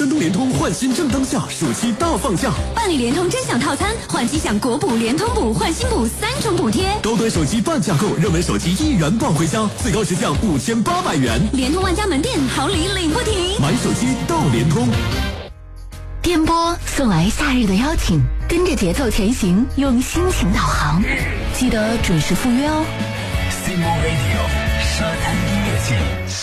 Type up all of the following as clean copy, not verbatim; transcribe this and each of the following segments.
山东联通换新正当下，暑期大放价， 办理联通真享套餐，换机享国补、联通补、换新补3种补贴。 高端手机半价购，热门手机1元抱回家，最高时降5800元。 联通万家门店好礼领不停， 买手机到联通。 电波送来夏日的邀请，跟着节奏前行，用心情导航，记得准时赴约哦。 Simon Radio 沙滩音乐季。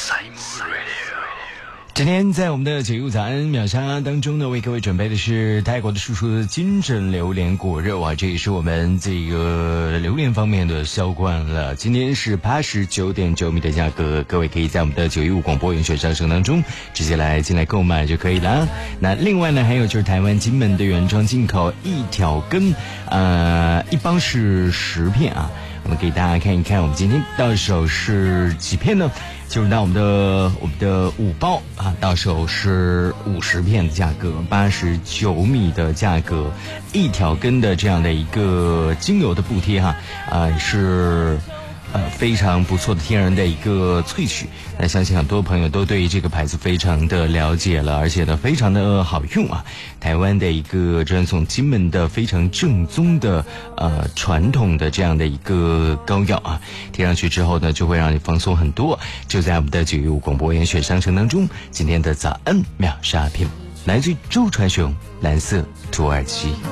今天在我们的解忧早安秒杀当中呢，为各位准备的是泰国的叔叔的金枕榴莲果肉啊，这也是我们这个榴莲方面的销冠了。今天是89.9米的价格，各位可以在我们的915广播严选商城当中直接进来购买就可以了。那另外呢，还有就是台湾金门的原装进口一条根，一包是10片啊。我们给大家看一看，我们今天到手是几片呢？就是到我们的5包啊，到手是50片的价格，89米的价格，一条根的这样的一个精油的布贴哈，是非常不错的天然的一个萃取。那相信很多朋友都对这个牌子非常的了解了，而且呢非常的好用啊。台湾的一个专送金门的非常正宗的传统的这样的一个膏药啊，贴上去之后呢就会让你放松很多。就在我们的915广播严选商城当中，今天的早安秒杀片来自周传雄蓝色土耳其。